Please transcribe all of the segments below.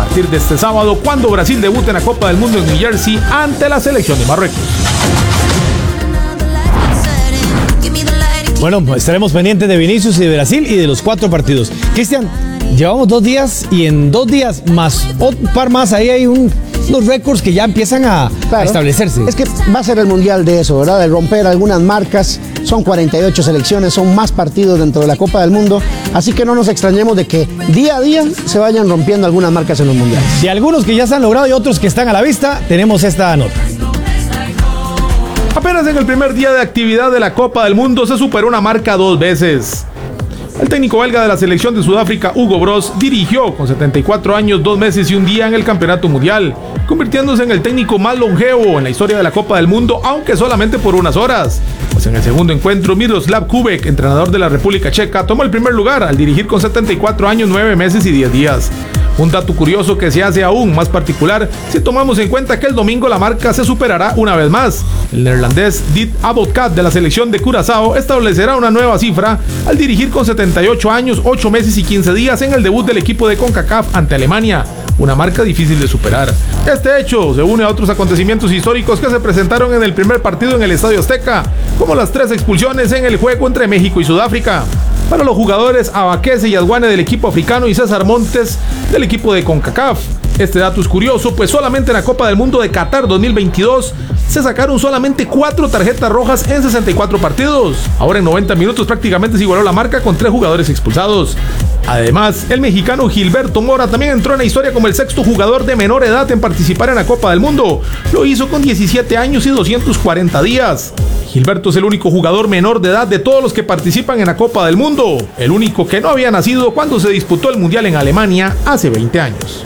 partir de este sábado, cuando Brasil debute en la Copa del Mundo en New Jersey ante la selección de Marruecos. Bueno, pues estaremos pendientes de Vinicius y de Brasil y de los 4 partidos. Cristian, llevamos 2 días y en 2 días más un par más, ahí hay unos récords que ya empiezan a establecerse. Es que va a ser el mundial de eso, ¿verdad? De romper algunas marcas. Son 48 selecciones, son más partidos dentro de la Copa del Mundo. Así que no nos extrañemos de que día a día se vayan rompiendo algunas marcas en los mundiales. De algunos que ya se han logrado y otros que están a la vista, tenemos esta nota. Apenas en el primer día de actividad de la Copa del Mundo se superó una marca 2 veces. El técnico belga de la selección de Sudáfrica, Hugo Broos, dirigió con 74 años, 2 meses y 1 día en el Campeonato Mundial, convirtiéndose en el técnico más longevo en la historia de la Copa del Mundo, aunque solamente por unas horas. Pues en el segundo encuentro, Miroslav Kubek, entrenador de la República Checa, tomó el primer lugar al dirigir con 74 años, 9 meses y 10 días. Un dato curioso que se hace aún más particular si tomamos en cuenta que el domingo la marca se superará una vez más. El neerlandés Dick Advocaat de la selección de Curazao establecerá una nueva cifra al dirigir con 78 años, 8 meses y 15 días en el debut del equipo de CONCACAF ante Alemania. Una marca difícil de superar. Este hecho se une a otros acontecimientos históricos que se presentaron en el primer partido en el Estadio Azteca, como las 3 expulsiones en el juego entre México y Sudáfrica. Para los jugadores Abaquese y Adwane del equipo africano y César Montes del equipo de CONCACAF. Este dato es curioso, pues solamente en la Copa del Mundo de Qatar 2022 se sacaron solamente 4 tarjetas rojas en 64 partidos. Ahora en 90 minutos prácticamente se igualó la marca con 3 jugadores expulsados. Además, el mexicano Gilberto Mora también entró en la historia como el 6º jugador de menor edad en participar en la Copa del Mundo. Lo hizo con 17 años y 240 días. Gilberto es el único jugador menor de edad de todos los que participan en la Copa del Mundo, el único que no había nacido cuando se disputó el Mundial en Alemania hace 20 años.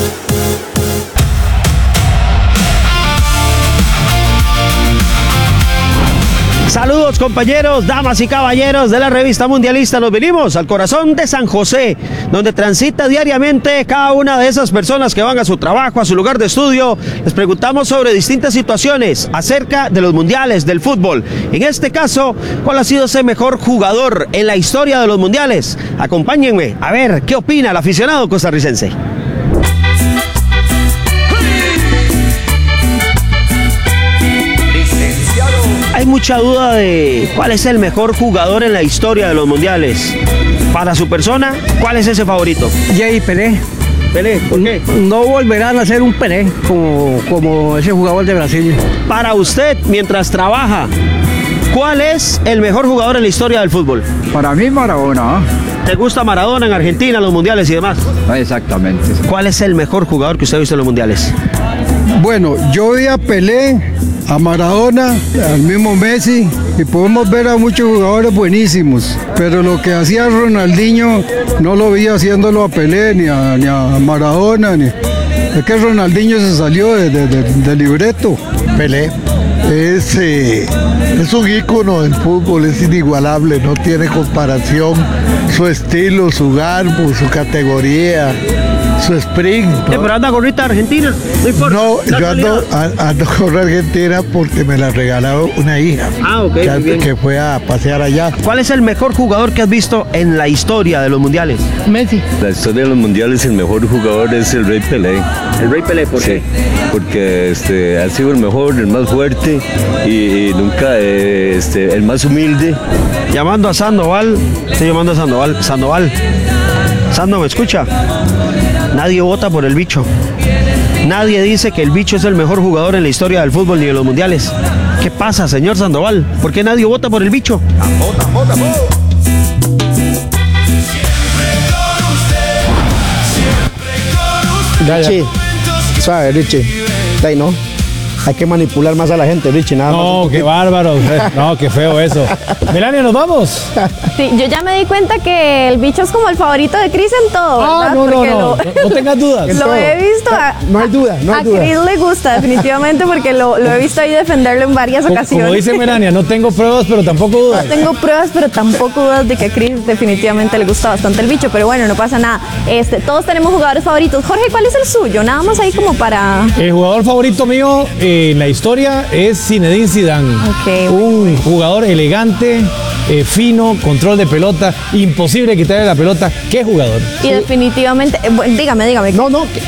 Saludos compañeros, damas y caballeros de la revista mundialista. Nos venimos al corazón de San José, donde transita diariamente cada una de esas personas que van a su trabajo, a su lugar de estudio. Les preguntamos sobre distintas situaciones acerca de los mundiales, del fútbol. En este caso, ¿cuál ha sido ese mejor jugador en la historia de los mundiales? Acompáñenme a ver qué opina el aficionado costarricense. Hay mucha duda de cuál es el mejor jugador en la historia de los mundiales. Para su persona, ¿cuál es ese favorito? Pelé. Pelé, ¿por qué? No volverán a ser un Pelé como ese jugador de Brasil. Para usted, mientras trabaja, ¿cuál es el mejor jugador en la historia del fútbol? Para mí Maradona. ¿Te gusta Maradona en Argentina, los mundiales y demás? Exactamente. ¿Cuál es el mejor jugador que usted ha visto en los mundiales? Bueno, yo vi a Pelé, a Maradona, al mismo Messi, y podemos ver a muchos jugadores buenísimos, pero lo que hacía Ronaldinho no lo vi haciéndolo a Pelé ni a Maradona, es que Ronaldinho se salió del libreto. Pelé es un ícono del fútbol, es inigualable, no tiene comparación, su estilo, su garbo, su categoría, su sprint, ¿no? ¿Pero anda gorrita Argentina? No importa. No, yo ando con Argentina porque me la regaló una hija. Ah, ok, muy bien. Que fue a pasear allá. ¿Cuál es el mejor jugador que has visto en la historia de los mundiales? Messi. La historia de los mundiales, el mejor jugador es el Rey Pelé. ¿El Rey Pelé? ¿Por qué? Sí, porque ha sido el mejor, el más fuerte y nunca el más humilde. Llamando a Sandoval, estoy llamando a Sandoval. Sando, ¿me escucha? Nadie vota por el Bicho. Nadie dice que el Bicho es el mejor jugador en la historia del fútbol ni de los mundiales. ¿Qué pasa, señor Sandoval? ¿Por qué nadie vota por el Bicho? Vota. Richie, suave, Richie. Ahí no. Hay que manipular más a la gente, Richie, nada más. No, qué bárbaro. No, qué feo eso. Melania, ¿nos vamos? Sí, yo ya me di cuenta que el Bicho es como el favorito de Chris en todo, ¿verdad? No tengas dudas. Lo he visto. No hay duda. A Chris le gusta, definitivamente, porque lo he visto ahí defenderlo en varias ocasiones. Como dice Melania, no tengo pruebas, pero tampoco dudas. No tengo pruebas, pero tampoco dudas de que a Chris definitivamente le gusta bastante el Bicho, pero bueno, no pasa nada. Todos tenemos jugadores favoritos. Jorge, ¿cuál es el suyo? Nada más ahí como para... El jugador favorito mío en la historia es Zinedine Zidane. Okay, un jugador elegante, fino, control de pelota, imposible quitarle la pelota. ¿Qué jugador? Y definitivamente, dígame. No,